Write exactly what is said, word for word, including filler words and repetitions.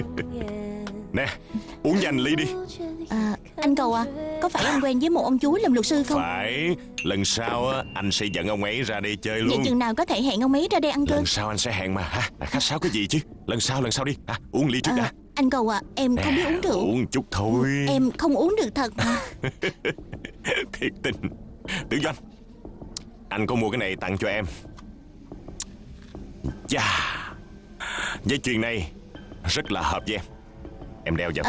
Nè, uống cho anh ly đi. À, anh Cầu à, có phải anh quen với một ông chú làm luật sư không? Phải. Lần sau á, anh sẽ dẫn ông ấy ra đây chơi luôn. Vậy chừng nào có thể hẹn ông ấy ra đây ăn cơm? Lần sau anh sẽ hẹn mà ha. À, khách sáo cái gì chứ. Lần sau lần sau đi à, uống ly trước à, đã. Anh Cầu à, em không biết uống rượu. Uống chút thôi. Em không uống được thật mà. Thiệt tình. Tử Doanh, anh có mua cái này tặng cho em. Chà, dây chuyền này rất là hợp với em. Em đeo vào